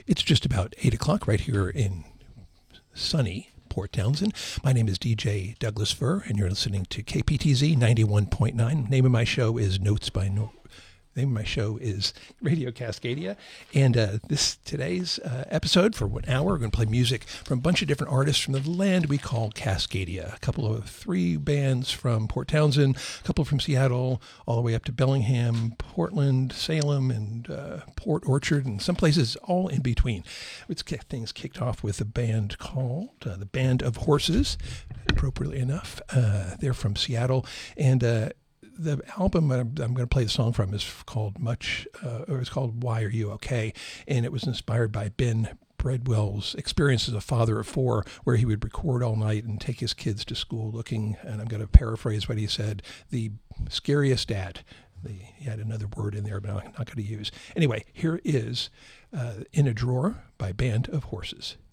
It's just about 8 o'clock right here in sunny Port Townsend. My name is DJ Douglas Fur, and you're listening to KPTZ 91.9. Name of my show is Notes by Note. Name of my show is Radio Cascadia, and today's episode for 1 hour, we're going to play music from a bunch of different artists from the land we call Cascadia. Three bands from Port Townsend, a couple from Seattle, all the way up to Bellingham, Portland, Salem, and Port Orchard, and some places all in between. Let's get things kicked off with a band called the Band of Horses, appropriately enough. They're from Seattle, and the album I'm going to play the song from is called it's called Why Are You Okay? And it was inspired by Ben Bredwell's experience as a father of four, where he would record all night and take his kids to school looking, and I'm going to paraphrase what he said, the scariest dad. He had another word in there, but I'm not going to use. Anyway, here is In a Drawer by Band of Horses.